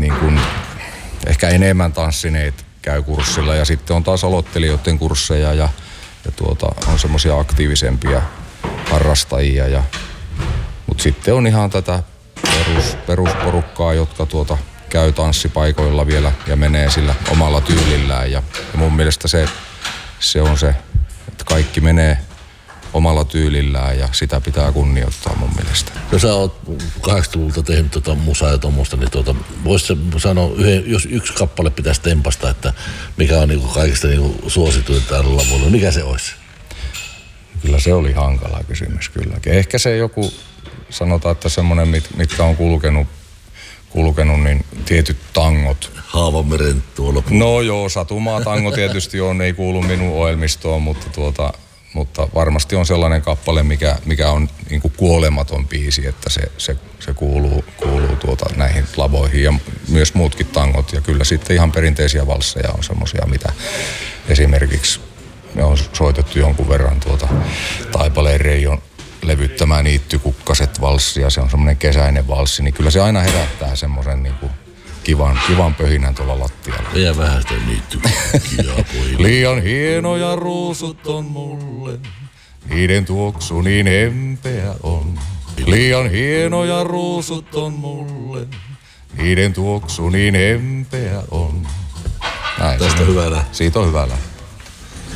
niin kuin ehkä enemmän tanssineet käy kurssilla ja sitten on taas aloittelijoiden kursseja ja on semmoisia aktiivisempia harrastajia. Mutta sitten on ihan tätä perusporukkaa, jotka käy tanssipaikoilla vielä ja menee sillä omalla tyylillään. Ja mun mielestä se on se, että kaikki menee omalla tyylillään ja sitä pitää kunnioittaa mun mielestä. No sä oot 80-luvulta tehnyt musaa ja tommoista, niin voisi sanoa, jos yksi kappale pitäisi tempasta, että mikä on niinku kaikista niinku suosituin tällä lavulla, mikä se olisi? Kyllä se oli hankala kysymys kylläkin. Ehkä se joku, sanotaan, että semmoinen, mitkä on kulkenut, niin tietyt tangot. Haavameren tuolla. No joo, Satumaa tango tietysti on, ei kuulu minun ohjelmistoon, mutta varmasti on sellainen kappale, mikä on niin kuin kuolematon biisi, että se kuuluu näihin lavoihin ja myös muutkin tangot. Ja kyllä sitten ihan perinteisiä valsseja on semmoisia, mitä esimerkiksi me on soitettu jonkun verran Taipaleen Reijon levyttämään Niittykukkaset valssia, se on semmoinen kesäinen valssi, niin kyllä se aina herättää semmoisen niin kuin kivan pöhinän tuolla lattialla. Vielä vähän sitä niittykukkia pojille. Liian hienoja ruusut on mulle, niiden tuoksu niin hempeä on. Liian hienoja ruusut on mulle, niiden tuoksu niin hempeä on. Näin, tästä hyvä lähtö. Siitä on hyvä lähtö.